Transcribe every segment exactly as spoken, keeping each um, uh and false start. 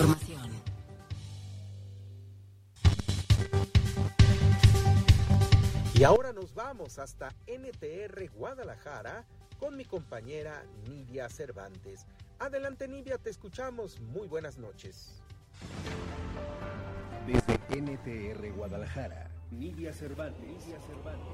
información. Y ahora nos vamos hasta N T R Guadalajara con mi compañera Nidia Cervantes. Adelante, Nidia, te escuchamos. Muy buenas noches. Desde N T R Guadalajara, Nidia Cervantes. Nidia Cervantes.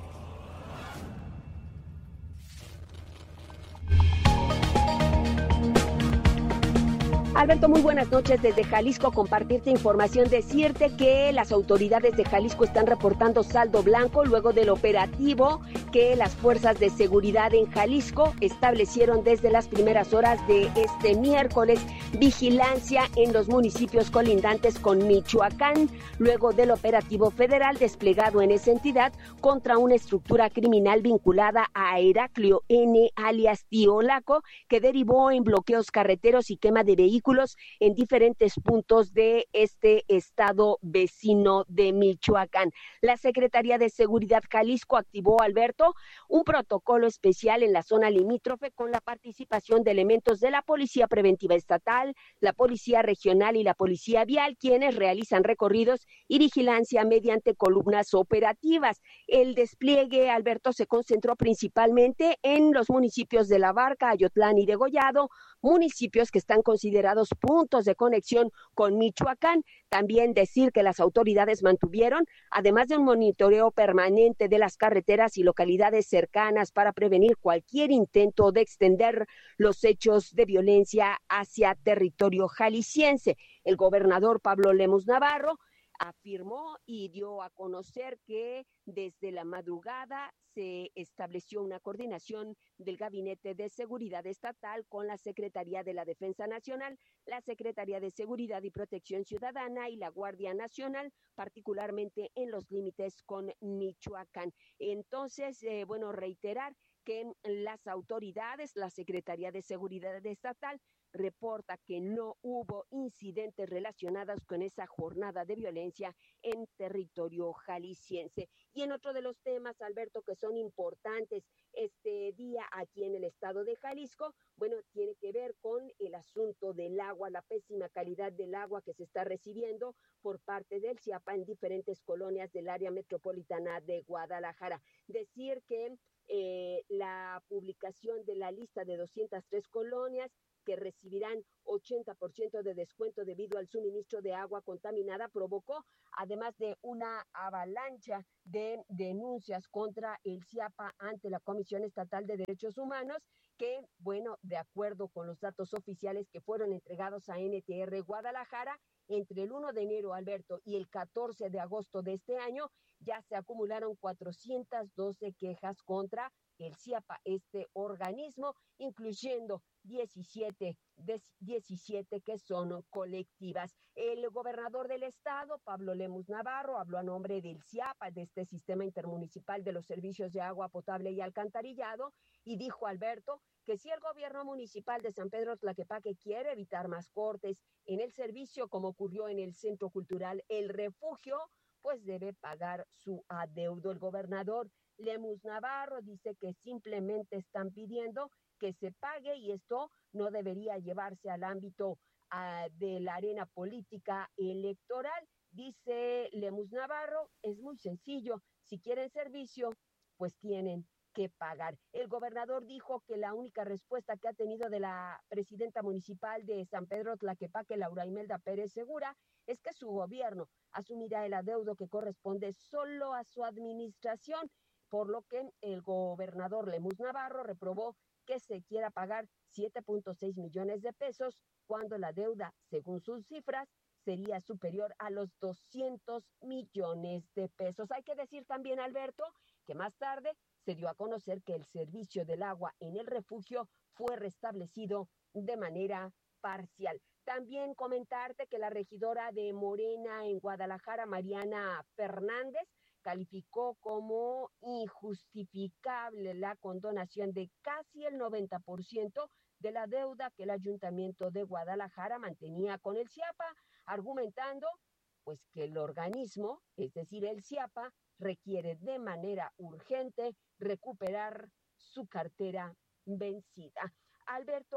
Alberto, muy buenas noches desde Jalisco. Compartirte información, decirte que las autoridades de Jalisco están reportando saldo blanco luego del operativo que las fuerzas de seguridad en Jalisco establecieron desde las primeras horas de este miércoles. Vigilancia en los municipios colindantes con Michoacán, luego del operativo federal desplegado en esa entidad contra una estructura criminal vinculada a Heraclio N, alias Tío Laco, que derivó en bloqueos carreteros y quema de vehículos en diferentes puntos de este estado vecino de Michoacán. La Secretaría de Seguridad Jalisco activó, Alberto, un protocolo especial en la zona limítrofe con la participación de elementos de la Policía Preventiva Estatal, la Policía Regional y la Policía Vial, quienes realizan recorridos y vigilancia mediante columnas operativas. El despliegue, Alberto, se concentró principalmente en los municipios de La Barca, Ayotlán y Degollado, municipios que están considerados puntos de conexión con Michoacán. También decir que las autoridades mantuvieron, además de un monitoreo permanente de las carreteras y localidades cercanas para prevenir cualquier intento de extender los hechos de violencia hacia territorio jalisciense. El gobernador Pablo Lemus Navarro afirmó y dio a conocer que desde la madrugada se estableció una coordinación del Gabinete de Seguridad Estatal con la Secretaría de la Defensa Nacional, la Secretaría de Seguridad y Protección Ciudadana y la Guardia Nacional, particularmente en los límites con Michoacán. Entonces, eh, bueno, reiterar que las autoridades, la Secretaría de Seguridad Estatal, reporta que no hubo incidentes relacionados con esa jornada de violencia en territorio jalisciense. Y en otro de los temas, Alberto, que son importantes este día aquí en el estado de Jalisco, bueno, tiene que ver con el asunto del agua, la pésima calidad del agua que se está recibiendo por parte del CIAPA en diferentes colonias del área metropolitana de Guadalajara. Decir que eh, la publicación de la lista de doscientas tres colonias que recibirán ochenta por ciento de descuento debido al suministro de agua contaminada, provocó, además de una avalancha de denuncias contra el CIAPA ante la Comisión Estatal de Derechos Humanos, que, bueno, de acuerdo con los datos oficiales que fueron entregados a N T R Guadalajara, entre el primero de enero, Alberto, y el catorce de agosto de este año, ya se acumularon cuatrocientas doce quejas contra el CIAPA, este organismo, incluyendo diecisiete, diecisiete que son colectivas. El gobernador del estado, Pablo Lemus Navarro, habló a nombre del CIAPA, de este Sistema Intermunicipal de los Servicios de Agua Potable y Alcantarillado, y dijo, Alberto, que si el gobierno municipal de San Pedro Tlaquepaque quiere evitar más cortes en el servicio, como ocurrió en el Centro Cultural El Refugio, pues debe pagar su adeudo. El gobernador Lemus Navarro dice que simplemente están pidiendo que se pague y esto no debería llevarse al ámbito uh, de la arena política electoral. Dice Lemus Navarro, es muy sencillo, si quieren servicio, pues tienen que pagar. El gobernador dijo que la única respuesta que ha tenido de la presidenta municipal de San Pedro Tlaquepaque, Laura Imelda Pérez Segura, es que su gobierno asumirá el adeudo que corresponde solo a su administración, por lo que el gobernador Lemus Navarro reprobó que se quiera pagar siete punto seis millones de pesos cuando la deuda, según sus cifras, sería superior a los doscientos millones de pesos. Hay que decir también, Alberto, que más tarde se dio a conocer que el servicio del agua en el refugio fue restablecido de manera parcial. También comentarte que la regidora de Morena en Guadalajara, Mariana Fernández, calificó como injustificable la condonación de casi el noventa por ciento de la deuda que el Ayuntamiento de Guadalajara mantenía con el CIAPA, argumentando pues que el organismo, es decir, el CIAPA, requiere de manera urgente recuperar su cartera vencida. Alberto,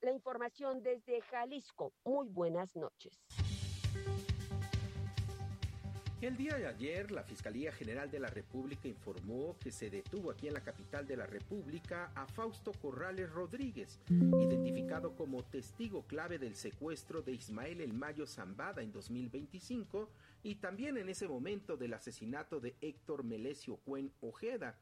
la información desde Jalisco. Muy buenas noches. El día de ayer, la Fiscalía General de la República informó que se detuvo aquí en la capital de la República a Fausto Corrales Rodríguez, identificado como testigo clave del secuestro de Ismael El Mayo Zambada en dos mil veinticinco y también en ese momento del asesinato de Héctor Melesio Cuen Ojeda.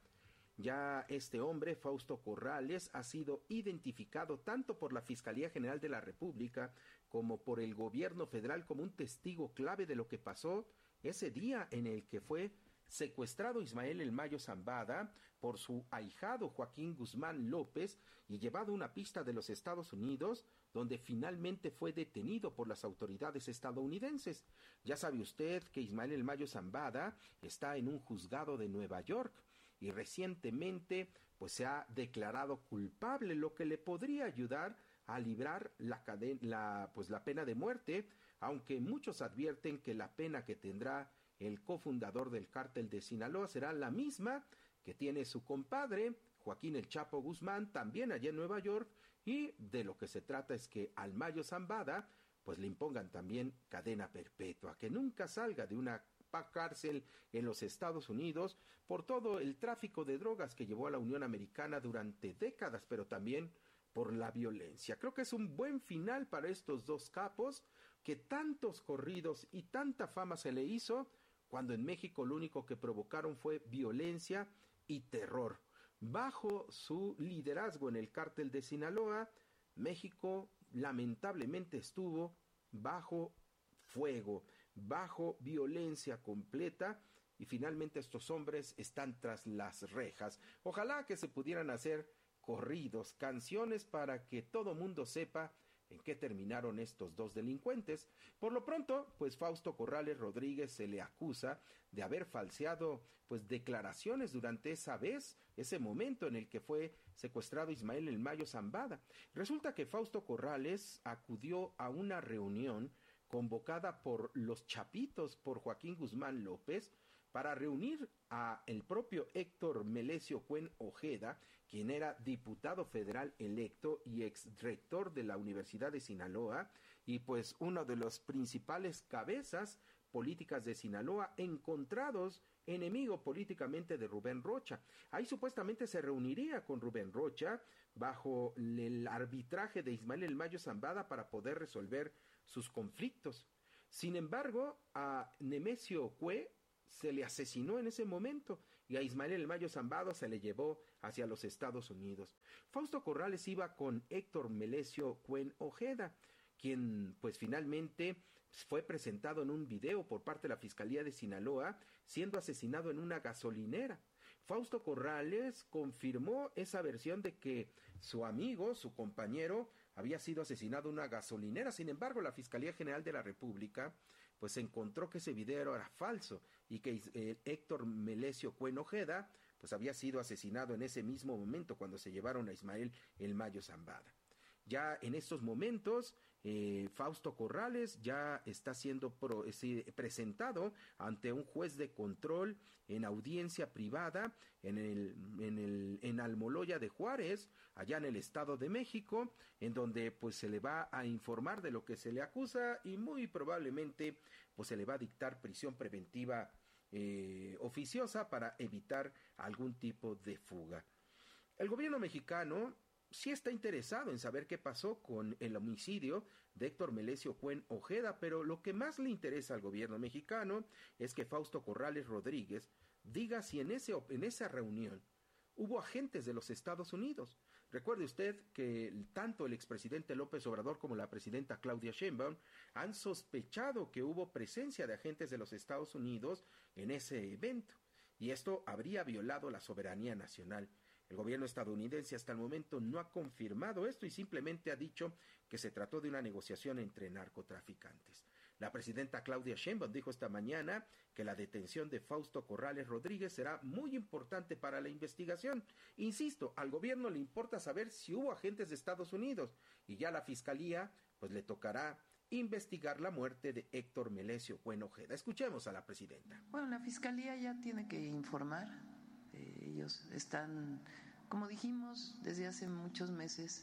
Ya este hombre, Fausto Corrales, ha sido identificado tanto por la Fiscalía General de la República como por el gobierno federal como un testigo clave de lo que pasó ese día en el que fue secuestrado Ismael El Mayo Zambada por su ahijado Joaquín Guzmán López y llevado a una pista de los Estados Unidos, donde finalmente fue detenido por las autoridades estadounidenses. Ya sabe usted que Ismael El Mayo Zambada está en un juzgado de Nueva York y recientemente pues se ha declarado culpable, lo que le podría ayudar a librar la, caden- la, pues, la pena de muerte, aunque muchos advierten que la pena que tendrá el cofundador del cártel de Sinaloa será la misma que tiene su compadre, Joaquín El Chapo Guzmán, también allá en Nueva York, y de lo que se trata es que al Mayo Zambada pues le impongan también cadena perpetua, que nunca salga de una cárcel en los Estados Unidos por todo el tráfico de drogas que llevó a la Unión Americana durante décadas, pero también por la violencia. Creo que es un buen final para estos dos capos, que tantos corridos y tanta fama se le hizo, cuando en México lo único que provocaron fue violencia y terror. Bajo su liderazgo en el cártel de Sinaloa, México lamentablemente estuvo bajo fuego, bajo violencia completa, y finalmente estos hombres están tras las rejas. Ojalá que se pudieran hacer corridos, canciones para que todo mundo sepa en qué terminaron estos dos delincuentes. Por lo pronto, pues Fausto Corrales Rodríguez se le acusa de haber falseado pues declaraciones durante esa vez, ese momento en el que fue secuestrado Ismael El Mayo Zambada. Resulta que Fausto Corrales acudió a una reunión convocada por los Chapitos, por Joaquín Guzmán López, para reunir a el propio Héctor Melesio Cuen Ojeda, quien era diputado federal electo y exrector de la Universidad de Sinaloa, y pues uno de los principales cabezas políticas de Sinaloa, encontrados enemigo políticamente de Rubén Rocha. Ahí supuestamente se reuniría con Rubén Rocha bajo el arbitraje de Ismael El Mayo Zambada para poder resolver sus conflictos. Sin embargo, a Nemesio Cue se le asesinó en ese momento y a Ismael El Mayo Zambada se le llevó hacia los Estados Unidos. Fausto Corrales iba con Héctor Melesio Cuen Ojeda, quien pues finalmente fue presentado en un video por parte de la Fiscalía de Sinaloa siendo asesinado en una gasolinera. Fausto Corrales confirmó esa versión de que su amigo, su compañero, había sido asesinado en una gasolinera. Sin embargo, la Fiscalía General de la República pues encontró que ese video era falso y que eh, Héctor Melesio Cuen Ojeda pues había sido asesinado en ese mismo momento cuando se llevaron a Ismael El Mayo Zambada. Ya en estos momentos, eh, Fausto Corrales ya está siendo pro, eh, presentado ante un juez de control en audiencia privada en el, en el en Almoloya de Juárez, allá en el Estado de México, en donde pues se le va a informar de lo que se le acusa y muy probablemente pues se le va a dictar prisión preventiva eh, oficiosa para evitar algún tipo de fuga. El gobierno mexicano sí está interesado en saber qué pasó con el homicidio de Héctor Melesio Cuen Ojeda, pero lo que más le interesa al gobierno mexicano es que Fausto Corrales Rodríguez diga si en, ese, en esa reunión hubo agentes de los Estados Unidos. Recuerde usted que tanto el expresidente López Obrador como la presidenta Claudia Sheinbaum han sospechado que hubo presencia de agentes de los Estados Unidos en ese evento, y esto habría violado la soberanía nacional. El gobierno estadounidense hasta el momento no ha confirmado esto y simplemente ha dicho que se trató de una negociación entre narcotraficantes. La presidenta Claudia Sheinbaum dijo esta mañana que la detención de Fausto Corrales Rodríguez será muy importante para la investigación. Insisto, al gobierno le importa saber si hubo agentes de Estados Unidos y ya a la fiscalía pues le tocará investigar la muerte de Héctor Melesio Cuen Ojeda. Escuchemos a la presidenta. Bueno, la fiscalía ya tiene que informar. Eh, ellos están, como dijimos desde hace muchos meses,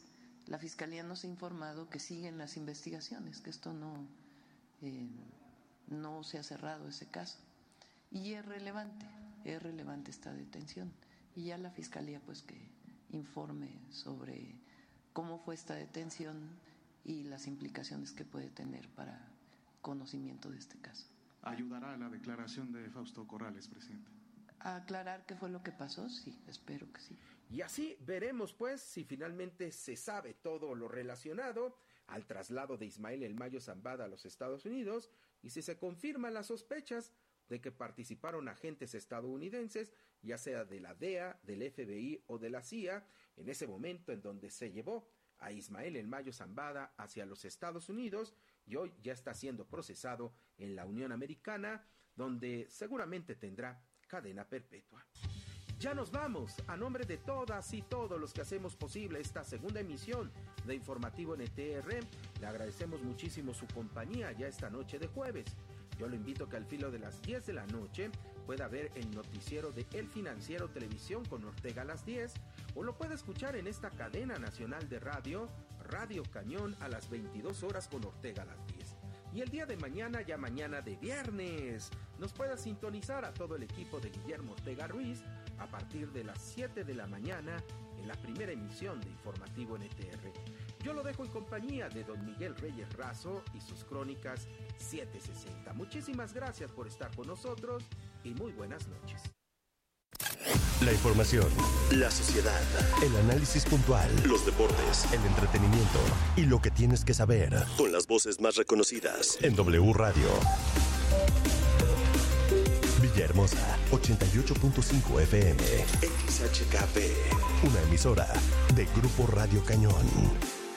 la Fiscalía nos ha informado que siguen las investigaciones, que esto no, eh, no se ha cerrado ese caso. Y es relevante, es relevante esta detención. Y ya la Fiscalía pues que informe sobre cómo fue esta detención y las implicaciones que puede tener para conocimiento de este caso. ¿Ayudará a la declaración de Fausto Corrales, presidente? ¿A aclarar qué fue lo que pasó? Sí, espero que sí. Y así veremos pues si finalmente se sabe todo lo relacionado al traslado de Ismael El Mayo Zambada a los Estados Unidos y si se confirman las sospechas de que participaron agentes estadounidenses, ya sea de la D E A, del F B I o de la C I A, en ese momento en donde se llevó a Ismael El Mayo Zambada hacia los Estados Unidos y hoy ya está siendo procesado en la Unión Americana, donde seguramente tendrá cadena perpetua. Ya nos vamos, a nombre de todas y todos los que hacemos posible esta segunda emisión de Informativo N T R, le agradecemos muchísimo su compañía ya esta noche de jueves. Yo lo invito a que al filo de las diez de la noche pueda ver el noticiero de El Financiero Televisión con Ortega a las diez, o lo puede escuchar en esta cadena nacional de radio, Radio Cañón, a las veintidós horas con Ortega a las diez. Y el día de mañana, ya mañana de viernes, nos pueda sintonizar a todo el equipo de Guillermo Ortega Ruiz a partir de las siete de la mañana en la primera emisión de Informativo N T R. Yo lo dejo en compañía de don Miguel Reyes Razo y sus crónicas setecientos sesenta. Muchísimas gracias por estar con nosotros y muy buenas noches. La información, la sociedad, el análisis puntual, los deportes, el entretenimiento y lo que tienes que saber con las voces más reconocidas en W Radio. Villahermosa, ochenta y ocho punto cinco F M, X H K P, una emisora de Grupo Radio Cañón.